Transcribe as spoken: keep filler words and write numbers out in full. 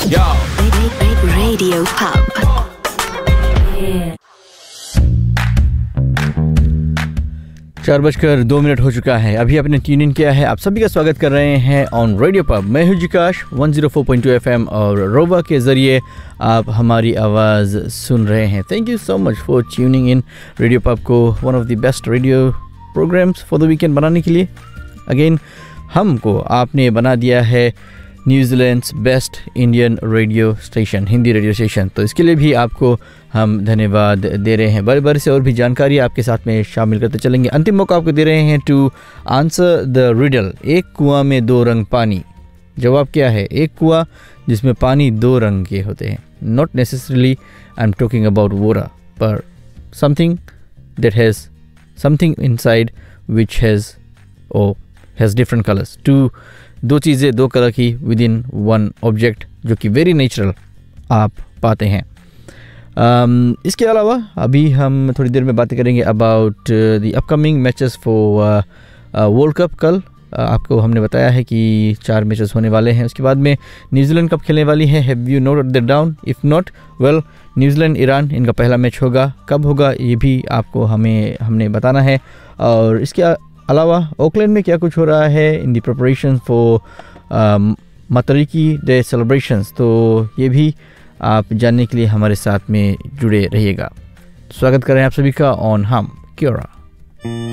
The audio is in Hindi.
Yo. Radio Pub. चार बजकर दो मिनट हो चुका है। अभी आपने ट्यून इन किया है। आप सभी का स्वागत कर रहे हैं ऑन रेडियो पब। मैं हूं जिकाश one zero four point two FM और रोवा के ज़रिए आप हमारी आवाज़ सुन रहे हैं। Thank you so much for tuning in radio pub को one of the best radio programmes for the weekend बनाने के लिए। अगेन हमको आपने बना दिया है New Zealand's best Indian radio station, Hindi radio station. तो इसके लिए भी आपको हम धन्यवाद दे रहे हैं। बड़े बड़े से और भी जानकारी आपके साथ में शामिल करते चलेंगे। अंतिम मौका आपको दे रहे हैं टू आंसर द रिडल। एक कुआं में दो रंग पानी। जवाब क्या है? एक कुआं जिसमें पानी दो रंग के होते हैं। Not necessarily I am talking about Vora, पर something that has something inside which has O has different colours. To दो चीज़ें दो कलर की विद इन वन ऑब्जेक्ट, जो कि वेरी नेचुरल आप पाते हैं। um, इसके अलावा अभी हम थोड़ी देर में बातें करेंगे about the upcoming matches for world cup. कल uh, आपको हमने बताया है कि चार मैचेस होने वाले हैं। उसके बाद में न्यूजीलैंड कब खेलने वाली है। Have you note that down? If not, well New Zealand Iran इनका पहला मैच होगा। कब होगा ये भी आपको हमें हमने बताना है। और इसके अलावा ओकलैंड में क्या कुछ हो रहा है इन दी प्रिपरेशन फॉर मतरिकी डे सेलिब्रेशंस, तो ये भी आप जानने के लिए हमारे साथ में जुड़े रहिएगा। स्वागत करें आप सभी का ऑन हम क्योरा।